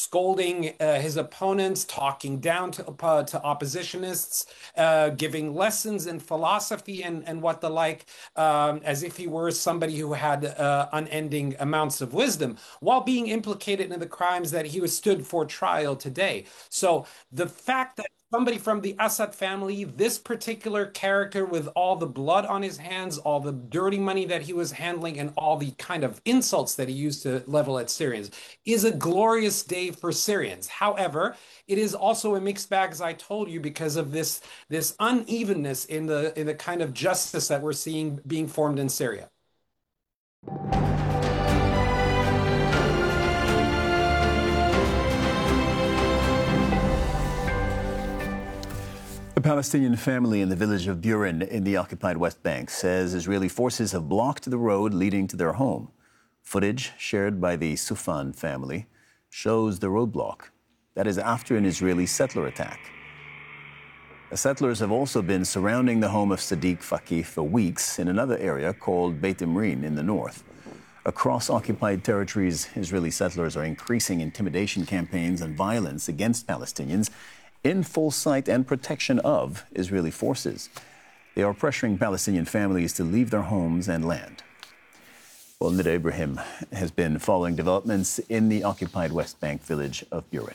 scolding his opponents, talking down to oppositionists, giving lessons in philosophy and what the like, as if he were somebody who had unending amounts of wisdom, while being implicated in the crimes that he was stood for trial today. So the fact that somebody from the Assad family, this particular character with all the blood on his hands, all the dirty money that he was handling, and all the kind of insults that he used to level at Syrians, is a glorious day for Syrians. However, it is also a mixed bag, as I told you, because of this unevenness in the kind of justice that we're seeing being formed in Syria. A Palestinian family in the village of Burin in the occupied West Bank says Israeli forces have blocked the road leading to their home. Footage shared by the Soufan family shows the roadblock. That is after an Israeli settler attack. The settlers have also been surrounding the home of Sadiq Faqih for weeks in another area called Beit Imrin in the north. Across occupied territories, Israeli settlers are increasing intimidation campaigns and violence against Palestinians in full sight and protection of Israeli forces. They are pressuring Palestinian families to leave their homes and land. Well, Nida Ibrahim has been following developments in the occupied West Bank village of Burin.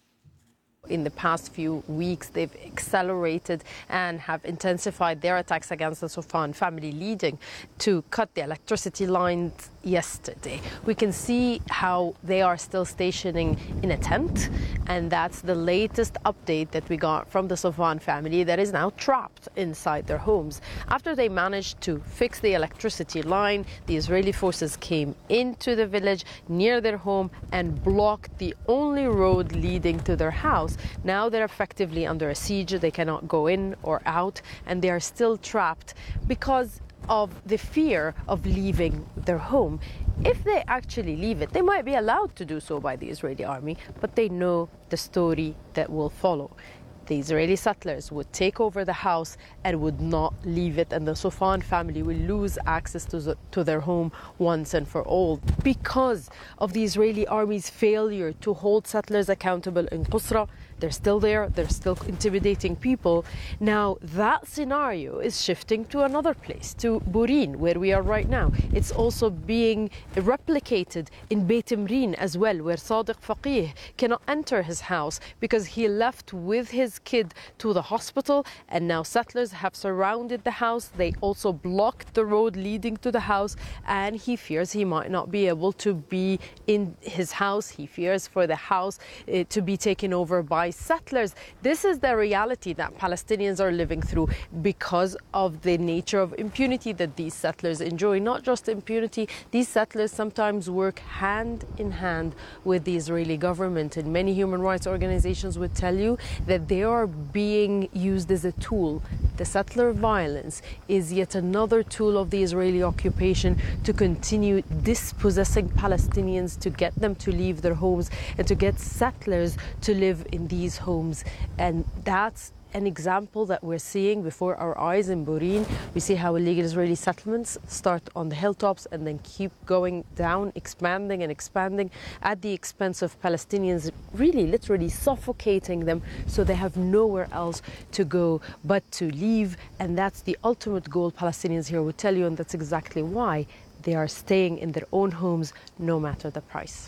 In the past few weeks, they've accelerated and have intensified their attacks against the Soufan family, leading to cut the electricity lines yesterday. We can see how they are still stationing in a tent, and that's the latest update that we got from the Soufan family that is now trapped inside their homes. After they managed to fix the electricity line, the Israeli forces came into the village near their home and blocked the only road leading to their house. Now they're effectively under a siege. They cannot go in or out, and they are still trapped because of the fear of leaving their home. If they actually leave it, they might be allowed to do so by the Israeli army, but they know the story that will follow. The Israeli settlers would take over the house and would not leave it, and the Soufan family will lose access to their home once and for all. Because of the Israeli army's failure to hold settlers accountable in Qusra, they're still there, they're still intimidating people. Now that scenario is shifting to another place, to Burin, where we are right now. It's also being replicated in Beit Imrin as well, where Sadiq Faqih cannot enter his house because he left with his kid to the hospital, and now settlers have surrounded the house. They also blocked the road leading to the house, and he fears he might not be able to be in his house. He fears for the house to be taken over by settlers. This is the reality that Palestinians are living through because of the nature of impunity that these settlers enjoy. Not just impunity, these settlers sometimes work hand in hand with the Israeli government, and many human rights organizations would tell you that they are being used as a tool. The settler violence is yet another tool of the Israeli occupation to continue dispossessing Palestinians, to get them to leave their homes and to get settlers to live in these homes. And that's an example that we're seeing before our eyes in Burin. We see how illegal Israeli settlements start on the hilltops and then keep going down, expanding and expanding at the expense of Palestinians, really literally suffocating them so they have nowhere else to go but to leave. And that's the ultimate goal, Palestinians here would tell you, and that's exactly why they are staying in their own homes no matter the price.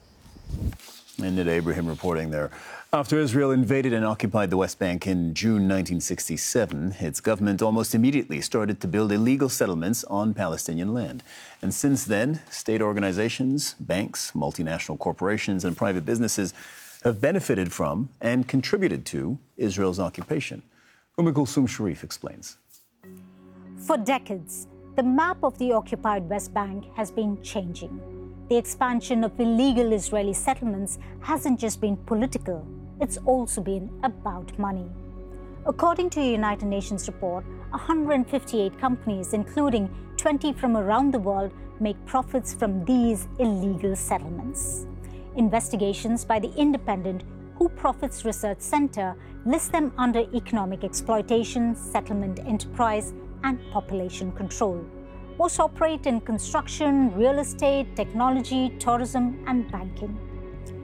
And Nida Ibrahim reporting there. After Israel invaded and occupied the West Bank in June 1967, its government almost immediately started to build illegal settlements on Palestinian land. And since then, state organizations, banks, multinational corporations, and private businesses have benefited from and contributed to Israel's occupation. Kulsum Sharif explains. For decades, the map of the occupied West Bank has been changing. The expansion of illegal Israeli settlements hasn't just been political, it's also been about money. According to a United Nations report, 158 companies, including 20 from around the world, make profits from these illegal settlements. Investigations by the independent Who Profits Research Center list them under economic exploitation, settlement enterprise, and population control. Most operate in construction, real estate, technology, tourism, and banking.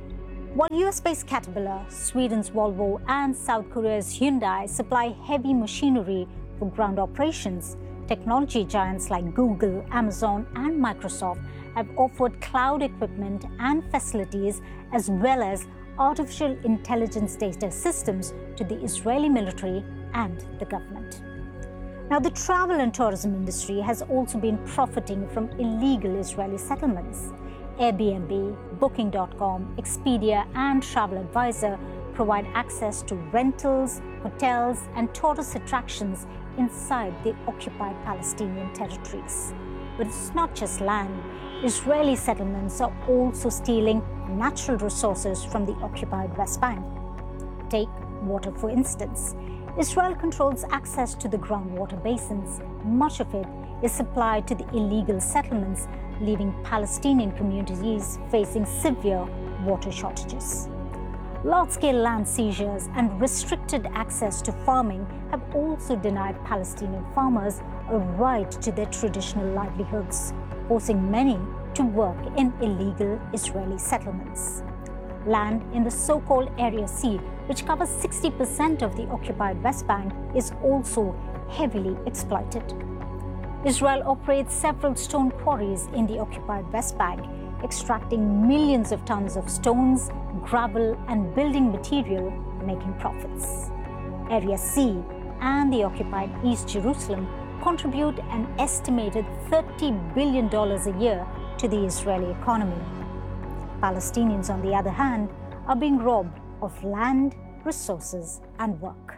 While US-based Caterpillar, Sweden's Volvo and South Korea's Hyundai supply heavy machinery for ground operations, technology giants like Google, Amazon and Microsoft have offered cloud equipment and facilities as well as artificial intelligence data systems to the Israeli military and the government. Now, the travel and tourism industry has also been profiting from illegal Israeli settlements. Airbnb, Booking.com, Expedia and TravelAdvisor provide access to rentals, hotels and tourist attractions inside the occupied Palestinian territories. But it's not just land. Israeli settlements are also stealing natural resources from the occupied West Bank. Take water, for instance. Israel controls access to the groundwater basins. Much of it is supplied to the illegal settlements, leaving Palestinian communities facing severe water shortages. Large-scale land seizures and restricted access to farming have also denied Palestinian farmers a right to their traditional livelihoods, forcing many to work in illegal Israeli settlements. Land in the so-called Area C, which covers 60% of the occupied West Bank, is also heavily exploited. Israel operates several stone quarries in the occupied West Bank, extracting millions of tons of stones, gravel and building material, making profits. Area C and the occupied East Jerusalem contribute an estimated $30 billion a year to the Israeli economy. Palestinians, on the other hand, are being robbed of land, resources and work.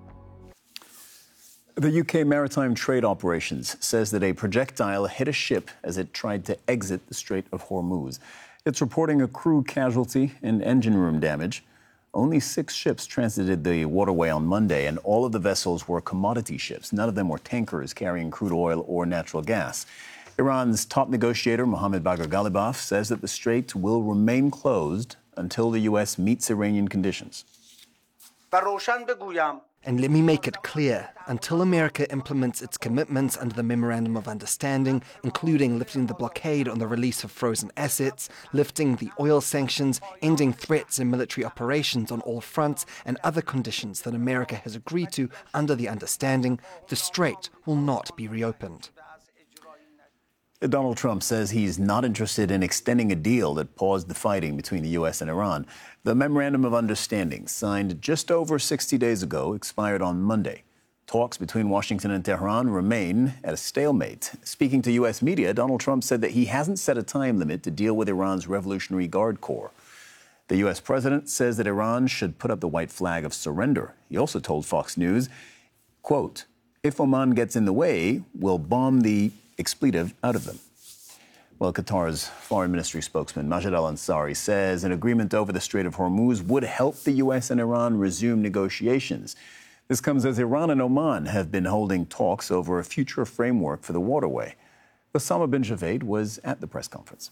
The UK Maritime Trade Operations says that a projectile hit a ship as it tried to exit the Strait of Hormuz. It's reporting a crew casualty and engine room damage. Only 6 ships transited the waterway on Monday, and all of the vessels were commodity ships. None of them were tankers carrying crude oil or natural gas. Iran's top negotiator, Mohammad Bagher Ghalibaf, says that the strait will remain closed until the U.S. meets Iranian conditions. And let me make it clear, until America implements its commitments under the Memorandum of Understanding, including lifting the blockade on the release of frozen assets, lifting the oil sanctions, ending threats and military operations on all fronts, and other conditions that America has agreed to under the understanding, the strait will not be reopened. Donald Trump says he's not interested in extending a deal that paused the fighting between the U.S. and Iran. The Memorandum of Understanding, signed just over 60 days ago, expired on Monday. Talks between Washington and Tehran remain at a stalemate. Speaking to U.S. media, Donald Trump said that he hasn't set a time limit to deal with Iran's Revolutionary Guard Corps. The U.S. president says that Iran should put up the white flag of surrender. He also told Fox News, quote, "If Oman gets in the way, we'll bomb the expletive out of them." Well, Qatar's foreign ministry spokesman, Majed Al-Ansari, says an agreement over the Strait of Hormuz would help the U.S. and Iran resume negotiations. This comes as Iran and Oman have been holding talks over a future framework for the waterway. Osama bin Javed was at the press conference.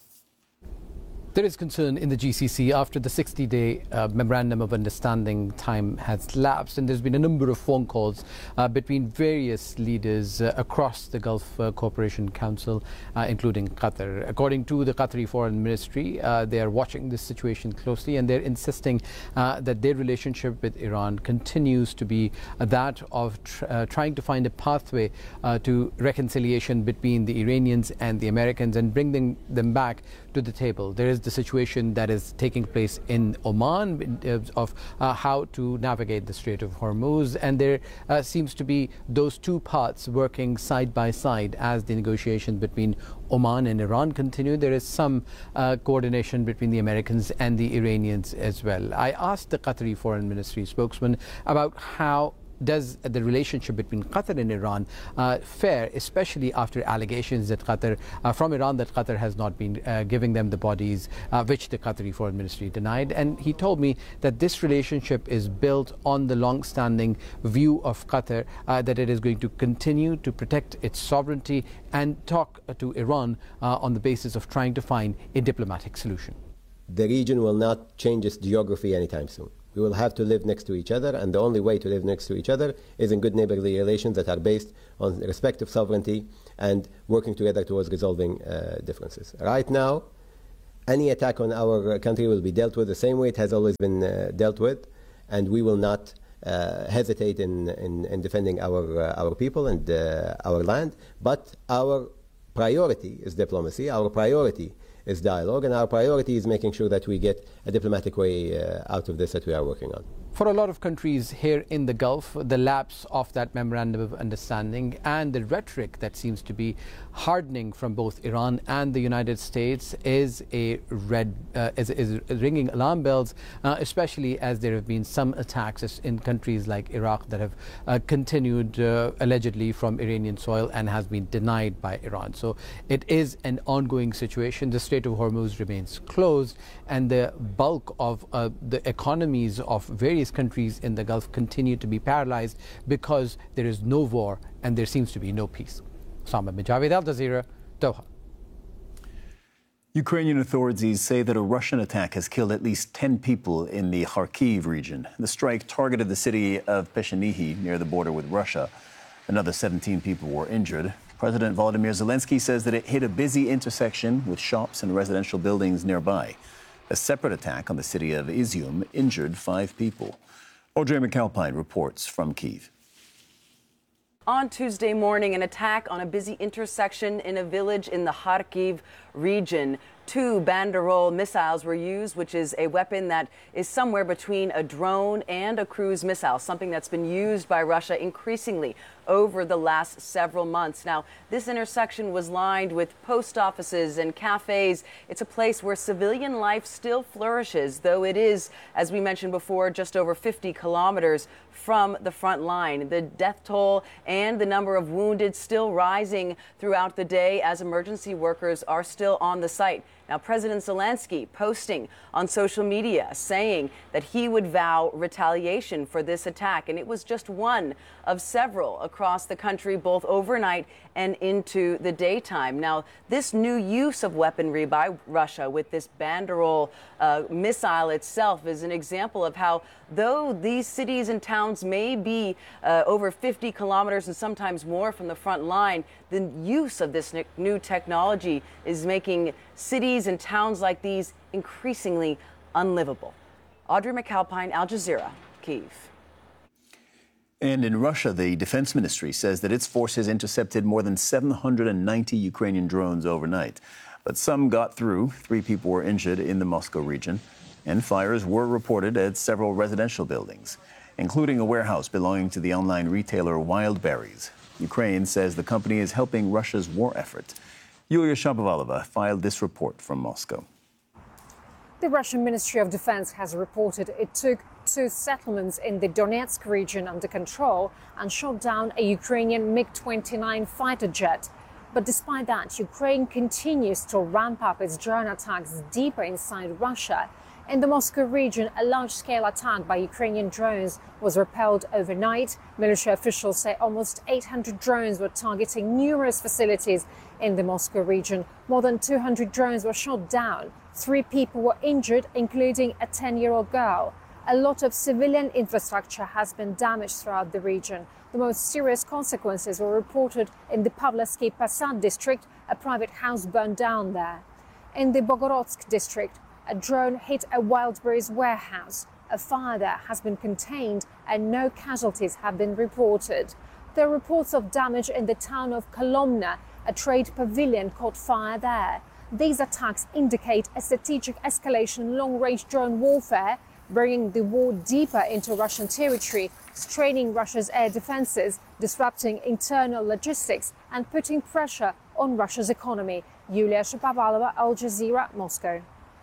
There is concern in the GCC after the 60-day Memorandum of Understanding time has lapsed, and there's been a number of phone calls between various leaders across the Gulf Cooperation Council, including Qatar. According to the Qatari Foreign Ministry, they are watching this situation closely, and they're insisting that their relationship with Iran continues to be that of trying to find a pathway to reconciliation between the Iranians and the Americans and bring them back to the table. There is the situation that is taking place in Oman in terms of how to navigate the Strait of Hormuz, and there seems to be those two parts working side by side as the negotiations between Oman and Iran continue. There is some coordination between the Americans and the Iranians as well. I asked the Qatari Foreign Ministry spokesman about how does the relationship between Qatar and Iran fare, especially after allegations that from Iran that Qatar has not been giving them the bodies, which the Qatari Foreign Ministry denied. And he told me that this relationship is built on the long-standing view of Qatar that it is going to continue to protect its sovereignty and talk to Iran on the basis of trying to find a diplomatic solution. The region will not change its geography anytime soon. We will have to live next to each other, and the only way to live next to each other is in good neighborly relations that are based on respect of sovereignty and working together towards resolving differences. Right now, Any attack on our country will be dealt with the same way it has always been dealt with, and we will not hesitate in defending our people and our land. But our priority is diplomacy, our priority is dialogue, and our priority is making sure that we get a diplomatic way out of this that we are working on. For a lot of countries here in the Gulf, the lapse of that memorandum of understanding and the rhetoric that seems to be hardening from both Iran and the United States is ringing alarm bells, especially as there have been some attacks in countries like Iraq that have continued allegedly from Iranian soil and has been denied by Iran. So it is an ongoing situation. The Strait of Hormuz remains closed, and the bulk of the economies of various countries in the Gulf continue to be paralyzed because there is no war and there seems to be no peace. Sama bin Javed, Al Jazeera, Doha. Ukrainian authorities say that a Russian attack has killed at least 10 people in the Kharkiv region. The strike targeted the city of Peshenihi near the border with Russia. Another 17 people were injured. President Volodymyr Zelensky says that it hit a busy intersection with shops and residential buildings nearby. A separate attack on the city of Izium injured 5 people. Audrey McAlpine reports from Kyiv. On Tuesday morning, an attack on a busy intersection in a village in the Kharkiv region. 2 Banderol missiles were used, which is a weapon that is somewhere between a drone and a cruise missile, something that's been used by Russia increasingly over the last several months. Now, this intersection was lined with post offices and cafes. It's a place where civilian life still flourishes, though it is, as we mentioned before, just over 50 kilometers from the front line. The death toll and the number of wounded still rising throughout the day as emergency workers are still on the site. Now, President Zelensky posting on social media saying that he would vow retaliation for this attack. And it was just one of several across the country, both overnight and into the daytime. Now, this new use of weaponry by Russia with this Banderol missile itself is an example of how, though these cities and towns may be over 50 kilometers and sometimes more from the front line, the use of this new technology is making cities and towns like these increasingly unlivable. Audrey McAlpine, Al Jazeera, Kyiv. And in Russia, the defense ministry says that its forces intercepted more than 790 Ukrainian drones overnight. But some got through. 3 people were injured in the Moscow region, and fires were reported at several residential buildings, including a warehouse belonging to the online retailer Wildberries. Ukraine says the company is helping Russia's war effort. Yulia Shapovalova filed this report from Moscow. The Russian Ministry of Defense has reported it took 2 settlements in the Donetsk region under control and shot down a Ukrainian MiG-29 fighter jet. But despite that, Ukraine continues to ramp up its drone attacks deeper inside Russia. In the Moscow region, a large-scale attack by Ukrainian drones was repelled overnight. Military officials say almost 800 drones were targeting numerous facilities in the Moscow region. More than 200 drones were shot down. 3 people were injured, including a 10-year-old girl. A lot of civilian infrastructure has been damaged throughout the region. The most serious consequences were reported in the Pavlovsky Posad district. A private house burned down there. In the Bogorodsk district, a drone hit a Wildberries warehouse. A fire there has been contained and no casualties have been reported. There are reports of damage in the town of Kolomna. A trade pavilion caught fire there. These attacks indicate a strategic escalation in long-range drone warfare, bringing the war deeper into Russian territory, straining Russia's air defenses, disrupting internal logistics and putting pressure on Russia's economy. Yulia Shapovalova, Al Jazeera, Moscow.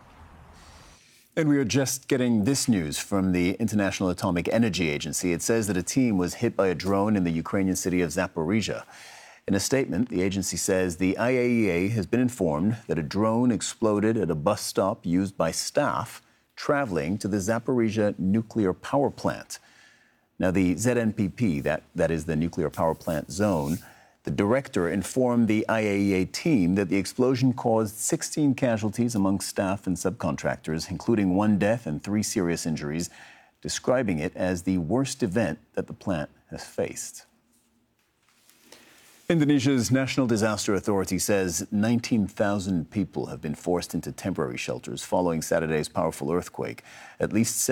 And we are just getting this news from the International Atomic Energy Agency. It says that a team was hit by a drone in the Ukrainian city of Zaporizhia. In a statement, the agency says the IAEA has been informed that a drone exploded at a bus stop used by staff traveling to the Zaporizhia nuclear power plant. Now, the ZNPP, that is the nuclear power plant zone, the director informed the IAEA team that the explosion caused 16 casualties among staff and subcontractors, including 1 death and 3 serious injuries, describing it as the worst event that the plant has faced. Indonesia's National Disaster Authority says 19,000 people have been forced into temporary shelters following Saturday's powerful earthquake. At least